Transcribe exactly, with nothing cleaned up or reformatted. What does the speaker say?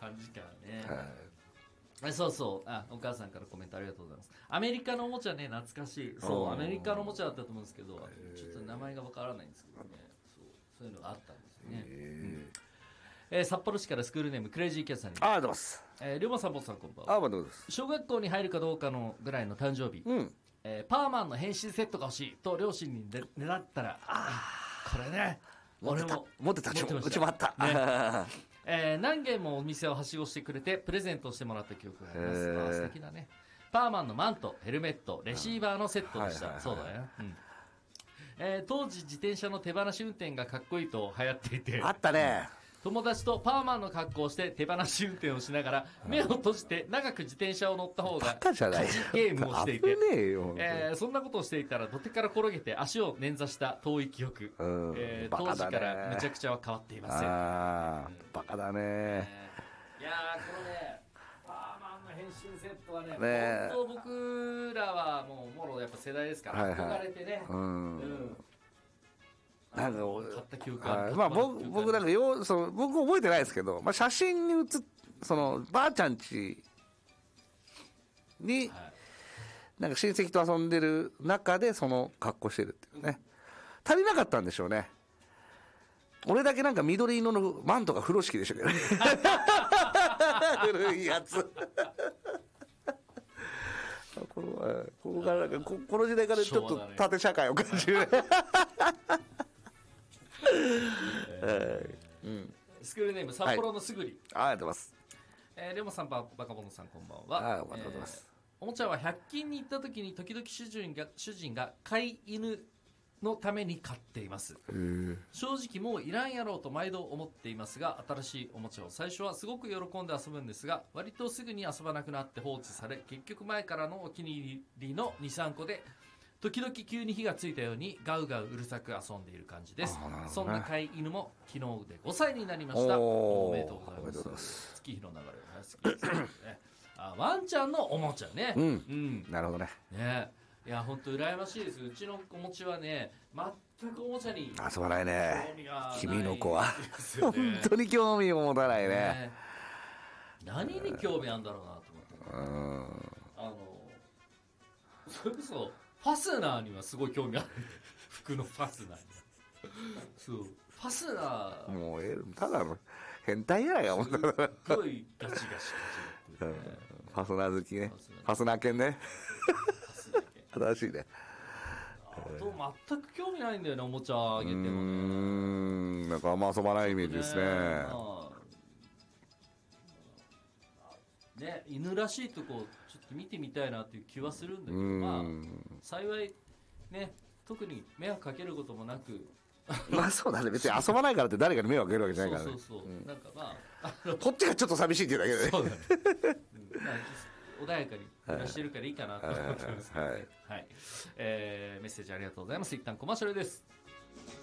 感じからね、 はい、 そうそう、あ、お母さんからコメントありがとうございます。アメリカのおもちゃね、懐かしい。そう、アメリカのおもちゃだったと思うんですけど、ちょっと名前がわからないんですけどね、そう、そういうのがあったんですよね。うんえー、札幌市からスクールネームクレイジーキャッツさんに、 ありがとうございます。 えー、龍馬さん、ぼさん、こんばんは。 あ、まあ、どうです。 小学校に入るかどうかのぐらいの誕生日、 うんえー、パーマンの変身セットが欲しいと両親にね狙ったら、これね、俺も持ってた、持ってた、 持ってましたうちもあった。 ねえー、何軒もお店をはしごしてくれてプレゼントしてもらった記憶があります。あー素敵だね。パーマンのマント、ヘルメット、レシーバーのセットでした。はいはいはい、そうだね、うんえー、当時自転車の手放し運転がかっこいいと流行っていて、 あったね。 友達とパーマンの格好をして手放し運転をしながら目を閉じて長く自転車を乗った方が勝ちゲームをしていて、 危ねえよ、 えー、そんなことをしていたら土手から転げて足を捻挫した遠い記憶、 うんえー、当時からむちゃくちゃは変わっていません。 あーバカだね、 えー、いやーこのねパーマンの変身セットはね、 ね本当僕らはもうもろやっぱ世代ですから、 はいはい、 憧れてね、 うん、 うんなんか買った記憶ある。 まあ僕、僕なんかよその僕覚えてないですけど、まあ、写真に写っそのばあちゃん家に、はい、なんか親戚と遊んでる中でその格好してるっていうね、足りなかったんでしょうね。俺だけなんか緑色のマントが風呂敷でしたけどね古いやつこのここからなんか こ, この時代からちょっと縦社会を感じるねえーうん、スクールネーム札幌のすぐり、 はい、ありがとうございます。 えー、レモさん、バカボノさん、こんばんは。 あありがとうございます、 えー、おもちゃはひゃく均に行った時に時々主人が主人が飼い犬のために買っています。正直もういらんやろうと毎度思っていますが、新しいおもちゃを最初はすごく喜んで遊ぶんですが、割とすぐに遊ばなくなって放置され、結局前からのお気に入りの にさんこで時々急に火がついたようにガウガウうるさく遊んでいる感じです。ね、そんな飼い犬も昨日でごさいになりました。おめでとうございます。月日の流れが好きですねあ、ワンちゃんのおもちゃね、 うん、うん、なるほどね。 ね、いや本当羨ましいです。うちのおもちはね、全くおもちゃに遊ばないね。君の子は、 ね、 本当に興味を持たないね。 ね、何に興味あるんだろうなと思って、うん、あのそれこそファスナーにはすごい興味ある服のファスナーにそうファスナーもうえただの変態やないかもうすごいガチガチガチ、ね、 ファスナー好きね。ファスナー犬ね新しいね。 あと全く興味ないんだよね、おもちゃあげてもね。うーん、なんかあんま遊ばないイメージですね。 ね、犬らしいとこちょっと見てみたいなっていう気はするんだけど、まあ幸いね、特に迷惑かけることもなくまあそうだね、別に遊ばないからって誰かに迷惑かけるわけじゃないからね。 そうそうそう、うん、なんかまあこっちがちょっと寂しいっていうだけでね。 そうだね、うん、まあ穏やかに暮らしてるからいいかなと思ってますけどね。はい、はい、えー、メッセージありがとうございます。一旦コマーシャルです。